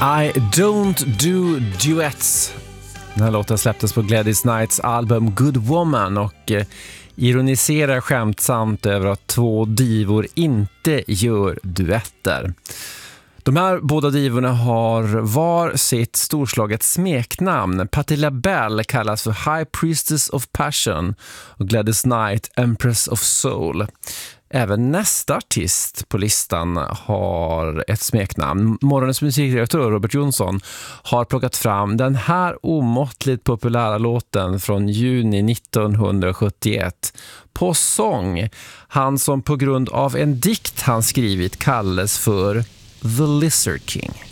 I don't do duets. Den här låten släpptes på Gladys Knights album Good Woman och ironiserar skämtsamt över att två divor inte gör duetter. De här båda divorna har var sitt storslaget smeknamn. Patti LaBelle kallas för High Priestess of Passion och Gladys Knight Empress of Soul. Även nästa artist på listan har ett smeknamn. Morgonens musikdirektör Robert Jonsson har plockat fram den här omåttligt populära låten från juni 1971 på sång. Han som på grund av en dikt han skrivit kallas för The Lizard King.